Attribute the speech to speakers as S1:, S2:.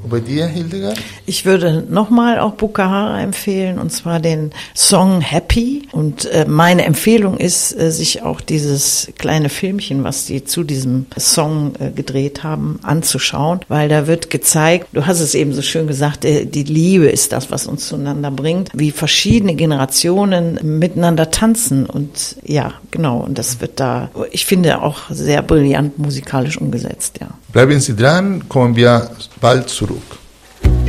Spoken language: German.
S1: bei dir, Hildegard?
S2: Ich würde nochmal auch Bukahara empfehlen, und zwar den Song Happy. Und meine Empfehlung ist, sich auch dieses kleine Filmchen, was die zu diesem Song gedreht haben, anzuschauen, weil da wird gezeigt, du hast es eben so schön gesagt, die Liebe ist das, was uns zueinander bringt, wie verschiedene Generationen miteinander tanzen. Und ja, genau, und das wird da, ich finde, auch sehr brillant musikalisch umgesetzt, ja.
S1: Bleiben Sie dran, kommen wir bald zurück.